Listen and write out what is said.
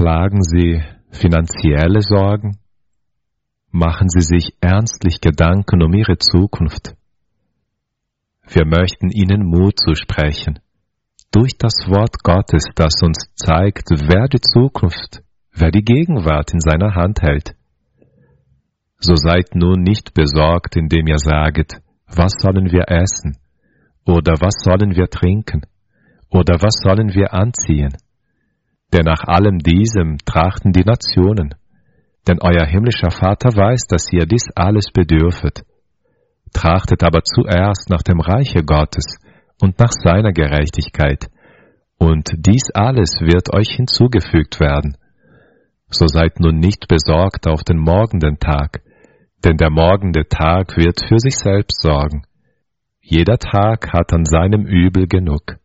Beklagen Sie finanzielle Sorgen? Machen Sie sich ernstlich Gedanken um Ihre Zukunft? Wir möchten Ihnen Mut zusprechen, durch das Wort Gottes, das uns zeigt, wer die Zukunft, wer die Gegenwart in seiner Hand hält. So seid nun nicht besorgt, indem ihr saget, was sollen wir essen, oder was sollen wir trinken, oder was sollen wir anziehen? Denn nach allem diesem trachten die Nationen. Denn euer himmlischer Vater weiß, dass ihr dies alles bedürfet. Trachtet aber zuerst nach dem Reiche Gottes und nach seiner Gerechtigkeit, und dies alles wird euch hinzugefügt werden. So seid nun nicht besorgt auf den morgenden Tag, denn der morgende Tag wird für sich selbst sorgen. Jeder Tag hat an seinem Übel genug.